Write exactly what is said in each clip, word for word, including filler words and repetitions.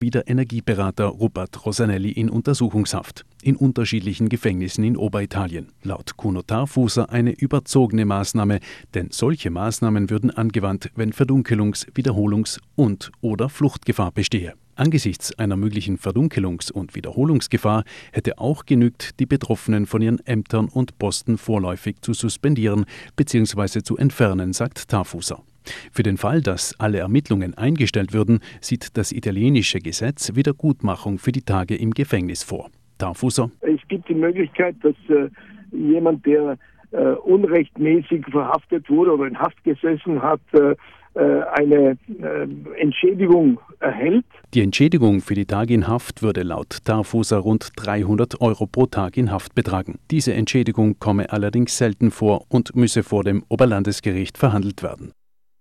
wieder Energieberater Rupert Rosanelli in Untersuchungshaft. In unterschiedlichen Gefängnissen in Oberitalien. Laut Kuno Tarfuser eine überzogene Maßnahme, denn solche Maßnahmen würden angewandt, wenn Verdunkelungs-, Wiederholungs- und oder Fluchtgefahr bestehe. Angesichts einer möglichen Verdunkelungs- und Wiederholungsgefahr hätte auch genügt, die Betroffenen von ihren Ämtern und Posten vorläufig zu suspendieren bzw. zu entfernen, sagt Tarfuser. Für den Fall, dass alle Ermittlungen eingestellt würden, sieht das italienische Gesetz Wiedergutmachung für die Tage im Gefängnis vor. Tarfuser. Es gibt die Möglichkeit, dass äh, jemand, der äh, unrechtmäßig verhaftet wurde oder in Haft gesessen hat, äh, eine äh, Entschädigung erhält. Die Entschädigung für die Tage in Haft würde laut Tarfuser rund dreihundert Euro pro Tag in Haft betragen. Diese Entschädigung komme allerdings selten vor und müsse vor dem Oberlandesgericht verhandelt werden.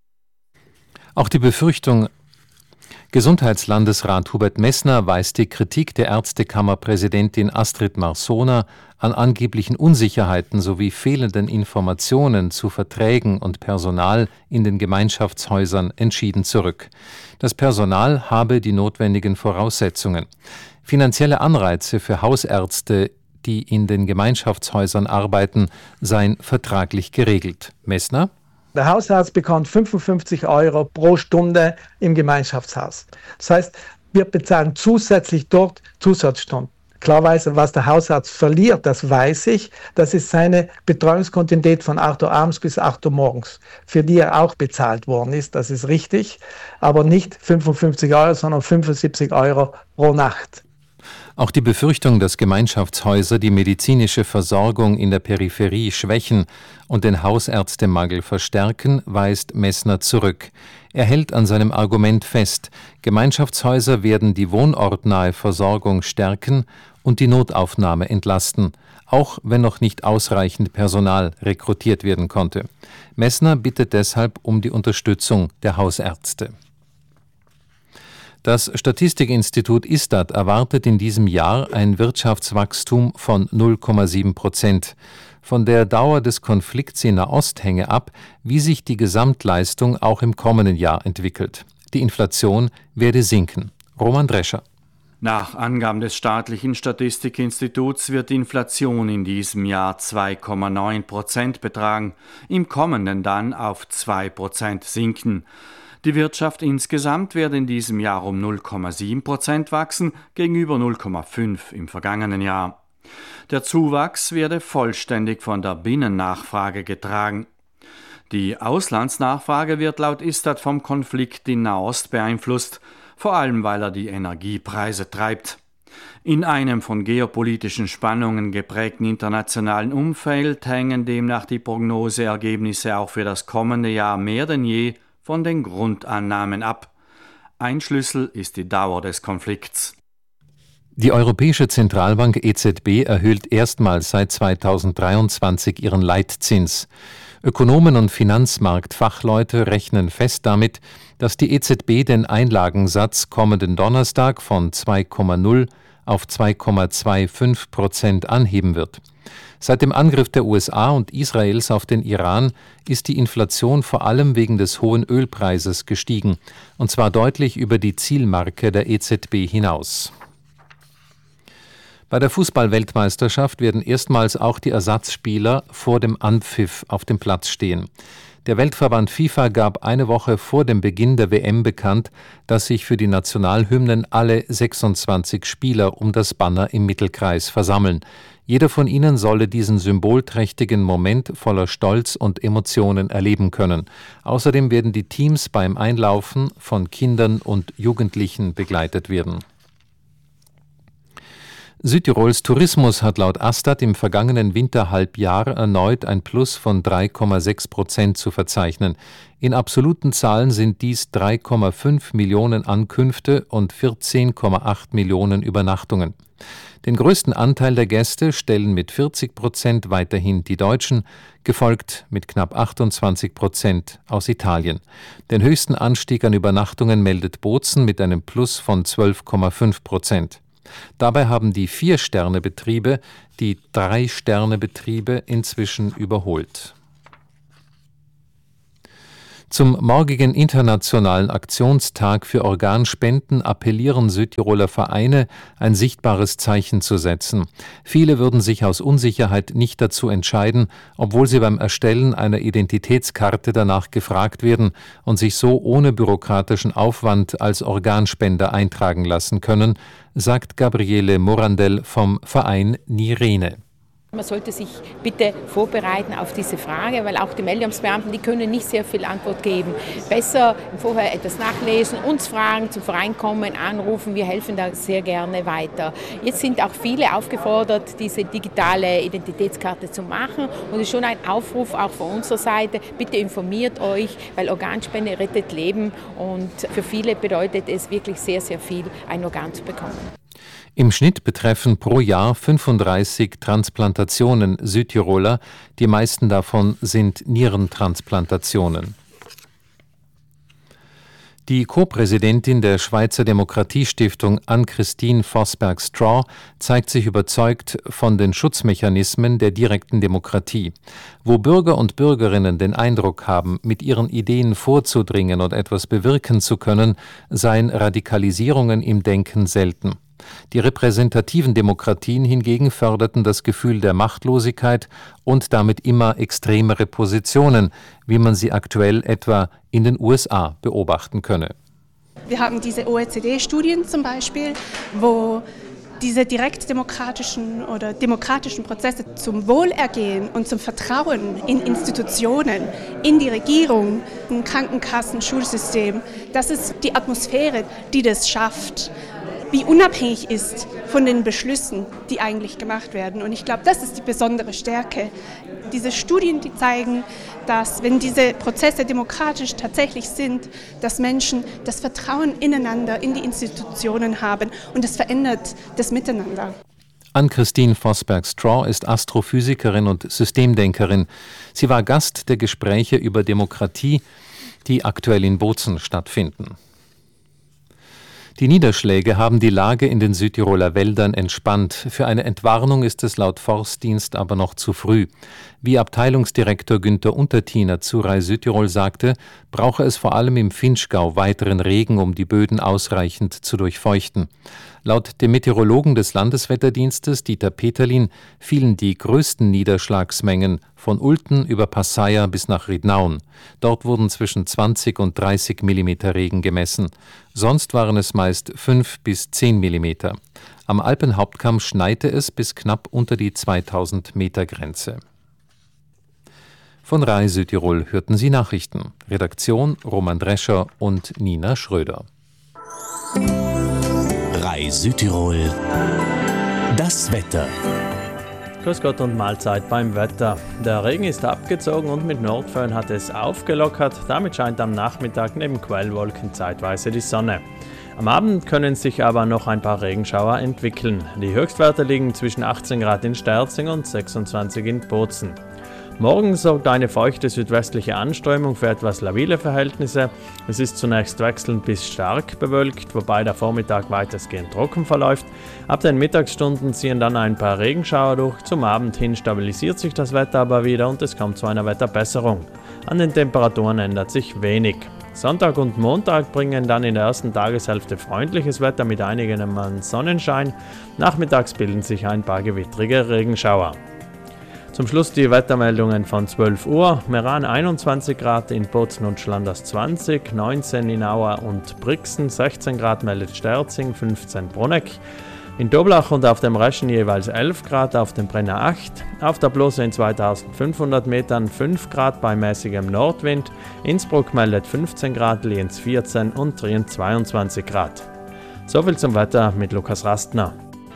Auch die Befürchtung, Gesundheitslandesrat Hubert Messner weist die Kritik der Ärztekammerpräsidentin Astrid Marsona an angeblichen Unsicherheiten sowie fehlenden Informationen zu Verträgen und Personal in den Gemeinschaftshäusern entschieden zurück. Das Personal habe die notwendigen Voraussetzungen. Finanzielle Anreize für Hausärzte, die in den Gemeinschaftshäusern arbeiten, seien vertraglich geregelt. Messner? Der Hausarzt bekommt fünfundfünfzig Euro pro Stunde im Gemeinschaftshaus. Das heißt, wir bezahlen zusätzlich dort Zusatzstunden. Klarweise, was der Hausarzt verliert, das weiß ich, das ist seine Betreuungskontingent von acht Uhr abends bis acht Uhr morgens, für die er auch bezahlt worden ist, das ist richtig, aber nicht fünfundfünfzig Euro, sondern fünfundsiebzig Euro pro Nacht. Auch die Befürchtung, dass Gemeinschaftshäuser die medizinische Versorgung in der Peripherie schwächen und den Hausärztemangel verstärken, weist Messner zurück. Er hält an seinem Argument fest, Gemeinschaftshäuser werden die wohnortnahe Versorgung stärken und die Notaufnahme entlasten, auch wenn noch nicht ausreichend Personal rekrutiert werden konnte. Messner bittet deshalb um die Unterstützung der Hausärzte. Das Statistikinstitut Istat erwartet in diesem Jahr ein Wirtschaftswachstum von null Komma sieben Prozent. Von der Dauer des Konflikts in Nahost hänge ab, wie sich die Gesamtleistung auch im kommenden Jahr entwickelt. Die Inflation werde sinken. Roman Drescher. Nach Angaben des staatlichen Statistikinstituts wird die Inflation in diesem Jahr zwei Komma neun Prozent betragen, im kommenden dann auf zwei Prozent sinken. Die Wirtschaft insgesamt werde in diesem Jahr um null Komma sieben Prozent wachsen, gegenüber null Komma fünf im vergangenen Jahr. Der Zuwachs werde vollständig von der Binnennachfrage getragen. Die Auslandsnachfrage wird laut Istat vom Konflikt in Nahost beeinflusst, vor allem weil er die Energiepreise treibt. In einem von geopolitischen Spannungen geprägten internationalen Umfeld hängen demnach die Prognoseergebnisse auch für das kommende Jahr mehr denn je von den Grundannahmen ab. Ein Schlüssel ist die Dauer des Konflikts. Die Europäische Zentralbank E Z B erhöht erstmals seit zweitausenddreiundzwanzig ihren Leitzins. Ökonomen und Finanzmarktfachleute rechnen fest damit, dass die E Z B den Einlagensatz kommenden Donnerstag von zwei Komma null auf zwei Komma fünfundzwanzig Prozent anheben wird. Seit dem Angriff der U S A und Israels auf den Iran ist die Inflation vor allem wegen des hohen Ölpreises gestiegen, und zwar deutlich über die Zielmarke der E Z B hinaus. Bei der Fußball-Weltmeisterschaft werden erstmals auch die Ersatzspieler vor dem Anpfiff auf dem Platz stehen. Der Weltverband FIFA gab eine Woche vor dem Beginn der W M bekannt, dass sich für die Nationalhymnen alle sechsundzwanzig Spieler um das Banner im Mittelkreis versammeln. Jeder von ihnen solle diesen symbolträchtigen Moment voller Stolz und Emotionen erleben können. Außerdem werden die Teams beim Einlaufen von Kindern und Jugendlichen begleitet werden. Südtirols Tourismus hat laut Astat im vergangenen Winterhalbjahr erneut ein Plus von drei Komma sechs Prozent zu verzeichnen. In absoluten Zahlen sind dies drei Komma fünf Millionen Ankünfte und vierzehn Komma acht Millionen Übernachtungen. Den größten Anteil der Gäste stellen mit vierzig Prozent weiterhin die Deutschen, gefolgt mit knapp achtundzwanzig Prozent aus Italien. Den höchsten Anstieg an Übernachtungen meldet Bozen mit einem Plus von zwölf Komma fünf Prozent. Dabei haben die Vier-Sterne-Betriebe die Drei-Sterne-Betriebe inzwischen überholt. Zum morgigen internationalen Aktionstag für Organspenden appellieren Südtiroler Vereine, ein sichtbares Zeichen zu setzen. Viele würden sich aus Unsicherheit nicht dazu entscheiden, obwohl sie beim Erstellen einer Identitätskarte danach gefragt werden und sich so ohne bürokratischen Aufwand als Organspender eintragen lassen können, sagt Gabriele Morandell vom Verein Nirene. Man sollte sich bitte vorbereiten auf diese Frage, weil auch die Meldungsbeamten, die können nicht sehr viel Antwort geben. Besser vorher etwas nachlesen, uns fragen, zum Verein kommen, anrufen, wir helfen da sehr gerne weiter. Jetzt sind auch viele aufgefordert, diese digitale Identitätskarte zu machen und es ist schon ein Aufruf auch von unserer Seite, bitte informiert euch, weil Organspende rettet Leben und für viele bedeutet es wirklich sehr, sehr viel, ein Organ zu bekommen. Im Schnitt betreffen pro Jahr fünfunddreißig Transplantationen Südtiroler, die meisten davon sind Nierentransplantationen. Die Co-Präsidentin der Schweizer Demokratiestiftung Ann-Christine Vosberg-Straw zeigt sich überzeugt von den Schutzmechanismen der direkten Demokratie. Wo Bürger und Bürgerinnen den Eindruck haben, mit ihren Ideen vorzudringen und etwas bewirken zu können, seien Radikalisierungen im Denken selten. Die repräsentativen Demokratien hingegen förderten das Gefühl der Machtlosigkeit und damit immer extremere Positionen, wie man sie aktuell etwa in den U S A beobachten könne. Wir haben diese O E C D-Studien zum Beispiel, wo diese direktdemokratischen oder demokratischen Prozesse zum Wohlergehen und zum Vertrauen in Institutionen, in die Regierung, in Krankenkassen, Schulsystem, das ist die Atmosphäre, die das schafft, wie unabhängig ist von den Beschlüssen, die eigentlich gemacht werden. Und ich glaube, das ist die besondere Stärke. Diese Studien, die zeigen, dass, wenn diese Prozesse demokratisch tatsächlich sind, dass Menschen das Vertrauen ineinander, in die Institutionen haben und das verändert das Miteinander. Ann-Christine Vosberg-Straw ist Astrophysikerin und Systemdenkerin. Sie war Gast der Gespräche über Demokratie, die aktuell in Bozen stattfinden. Die Niederschläge haben die Lage in den Südtiroler Wäldern entspannt. Für eine Entwarnung ist es laut Forstdienst aber noch zu früh. Wie Abteilungsdirektor Günther Untertiner zu Rai Südtirol sagte, brauche es vor allem im Vinschgau weiteren Regen, um die Böden ausreichend zu durchfeuchten. Laut dem Meteorologen des Landeswetterdienstes Dieter Peterlin fielen die größten Niederschlagsmengen von Ulten über Passeier bis nach Riednaun. Dort wurden zwischen zwanzig und dreißig Millimeter Regen gemessen. Sonst waren es meist fünf bis zehn Millimeter. Am Alpenhauptkamm schneite es bis knapp unter die zweitausend Meter Grenze. Von Rai Südtirol hörten Sie Nachrichten. Redaktion Roman Drescher und Nina Schröder. Rai Südtirol. Das Wetter. Grüß Gott und Mahlzeit beim Wetter. Der Regen ist abgezogen und mit Nordföhn hat es aufgelockert. Damit scheint am Nachmittag neben Quellwolken zeitweise die Sonne. Am Abend können sich aber noch ein paar Regenschauer entwickeln. Die Höchstwerte liegen zwischen achtzehn Grad in Sterzing und sechsundzwanzig in Bozen. Morgen sorgt eine feuchte südwestliche Anströmung für etwas labile Verhältnisse. Es ist zunächst wechselnd bis stark bewölkt, wobei der Vormittag weitestgehend trocken verläuft. Ab den Mittagsstunden ziehen dann ein paar Regenschauer durch. Zum Abend hin stabilisiert sich das Wetter aber wieder und es kommt zu einer Wetterbesserung. An den Temperaturen ändert sich wenig. Sonntag und Montag bringen dann in der ersten Tageshälfte freundliches Wetter mit einigem Sonnenschein. Nachmittags bilden sich ein paar gewittrige Regenschauer. Zum Schluss die Wettermeldungen von zwölf Uhr. Meran einundzwanzig Grad, in Bozen und Schlanders zwanzig, neunzehn in Auer und Brixen, sechzehn Grad meldet Sterzing, fünfzehn Bruneck. In Doblach und auf dem Reschen jeweils elf Grad, auf dem Brenner acht. Auf der Blose in zweitausendfünfhundert Metern fünf Grad bei mäßigem Nordwind. Innsbruck meldet fünfzehn Grad, Lienz vierzehn und Trien zweiundzwanzig Grad. Soviel zum Wetter mit Lukas Rastner.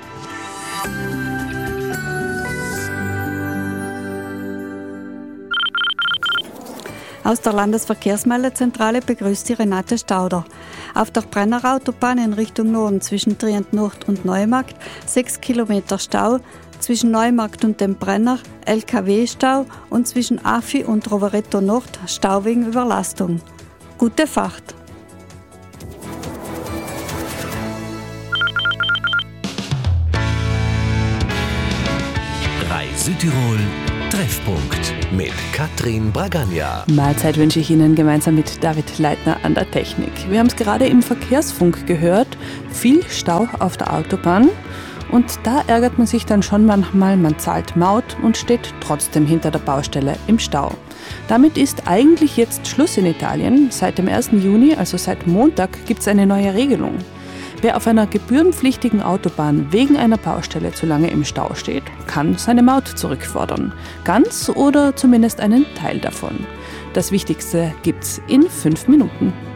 Aus der Landesverkehrsmeldezentrale begrüßt Sie Renate Stauder. Auf der Brennerautobahn in Richtung Norden zwischen Trient Nord und Neumarkt sechs Kilometer Stau, zwischen Neumarkt und dem Brenner L K W-Stau und zwischen Afi und Rovereto Nord Stau wegen Überlastung. Gute Fahrt! Rai Südtirol Treffpunkt mit Katrin Bragagna. Mahlzeit wünsche ich Ihnen gemeinsam mit David Leitner an der Technik. Wir haben es gerade im Verkehrsfunk gehört. Viel Stau auf der Autobahn. Und da ärgert man sich dann schon manchmal, man zahlt Maut und steht trotzdem hinter der Baustelle im Stau. Damit ist eigentlich jetzt Schluss in Italien. Seit dem ersten Juni, also seit Montag, gibt es eine neue Regelung. Wer auf einer gebührenpflichtigen Autobahn wegen einer Baustelle zu lange im Stau steht, kann seine Maut zurückfordern. Ganz oder zumindest einen Teil davon. Das Wichtigste gibt's in fünf Minuten.